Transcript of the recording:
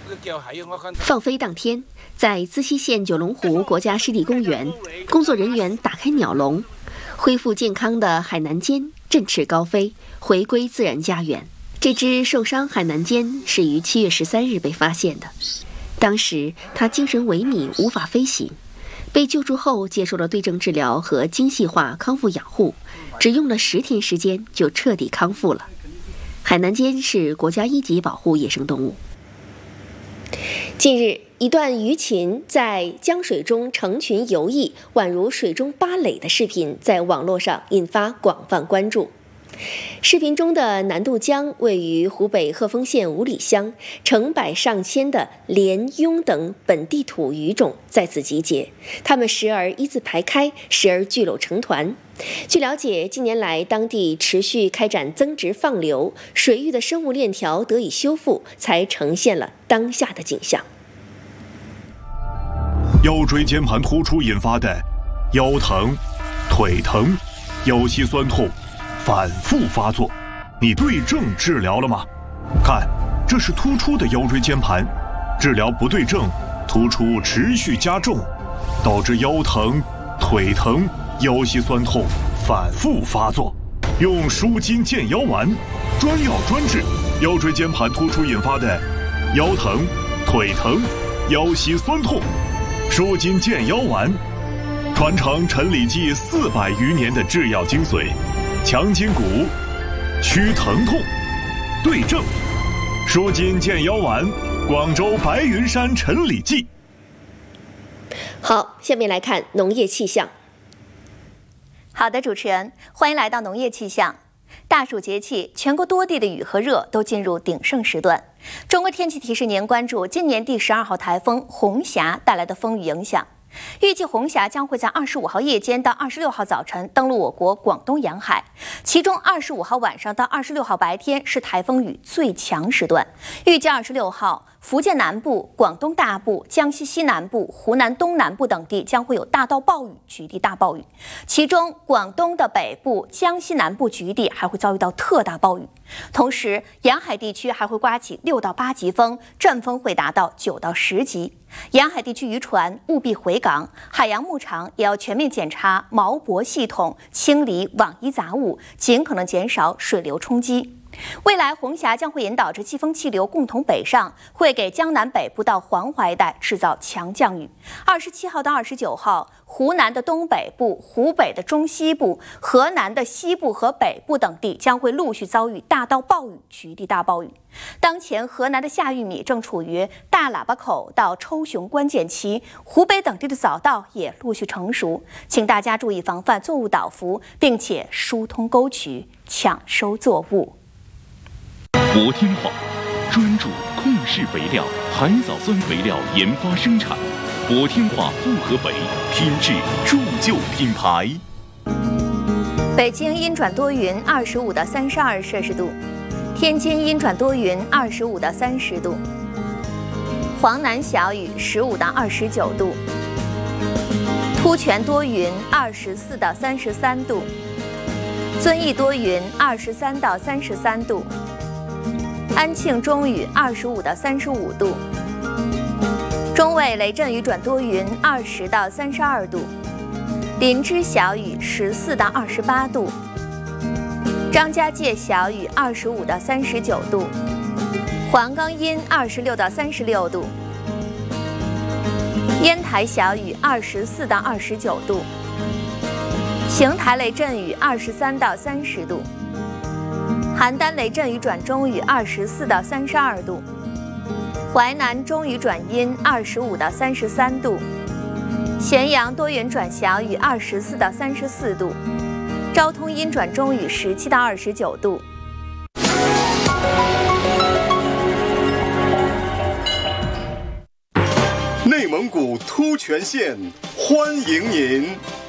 放飞当天，在淄西县九龙湖国家湿地公园，工作人员打开鸟笼，恢复健康的海南尖振翅高飞，回归自然家园。这只受伤海南尖是于7月13日被发现的，当时它精神萎靡，无法飞行。被救助后，接受了对症治疗和精细化康复养护，只用了10天时间就彻底康复了。海南尖是国家1级保护野生动物。近日，一段鱼禽在江水中成群游弋，宛如水中芭蕾的视频在网络上引发广泛关注。视频中的南渡江位于湖北鹤峰县五里乡，成百上千的鲢、鳙等本地土鱼种在此集结，它们时而一字排开，时而聚拢成团。据了解，近年来当地持续开展增殖放流，水域的生物链条得以修复，才呈现了当下的景象。 腰椎间盘突出引发的腰疼、腿疼、腰膝酸痛反复发作，你对症治疗了吗？看，这是突出的腰椎间盘，治疗不对症，突出持续加重，导致腰疼、腿疼、腰膝酸痛反复发作。用舒筋健腰丸，专药专治腰椎间盘突出引发的腰疼、腿疼、腰膝酸痛。舒筋健腰丸，传承陈李济400余年的制药精髓，强筋骨，祛疼痛，对症。舒筋健腰丸，广州白云山陈李济。 好，下面来看农业气象。 好的，主持人，欢迎来到农业气象。大暑节气，全国多地的雨和热都进入鼎盛时段。中国天气提示您关注今年第12号台风红霞带来的风雨影响。预计红霞将会在25号夜间到26号早晨登陆我国广东沿海，其中25号晚上到26号白天是台风雨最强时段。预计26号，福建南部、广东大部、江西西南部、湖南东南部等地将会有大到暴雨，局地大暴雨，其中广东的北部、江西南部局地还会遭遇到特大暴雨。同时，沿海地区还会刮起6到8级风，阵风会达到9到10级。沿海地区渔船务必回港，海洋牧场也要全面检查锚泊系统，清理网遗杂物，尽可能减少水流冲击。未来红霞将会引导着季风气流共同北上，会给江南北部到黄淮一带制造强降雨。27号到29号，湖南的东北部、湖北的中西部、河南的西部和北部等地将会陆续遭遇大到暴雨，局地大暴雨。当前河南的夏玉米正处于大喇叭口到抽熊关键期，湖北等地的早稻也陆续成熟，请大家注意防范作物倒伏，并且疏通沟渠，抢收作物。 国天化专注控室肥料、海藻酸肥料研发生产，国天化复合肥品质铸就品牌。 北京阴转多云，25到32摄氏度；天津阴转多云，25到30度；黄南小雨，15到29度；突泉多云，24到33度；遵义多云，23到33度；安庆中雨，25到35度；中卫雷阵雨转多云，20到32度；林芝小雨，14到28度；张家界小雨，25到39度；黄冈阴26到36度；烟台小雨，24到29度；邢台雷阵雨，23到30度；邯郸雷阵雨转中雨，24到32度；淮南中雨转阴，25到33度；咸阳多云转小雨，24到34度；昭通阴转中雨，17到29度。 内蒙古突泉县欢迎您。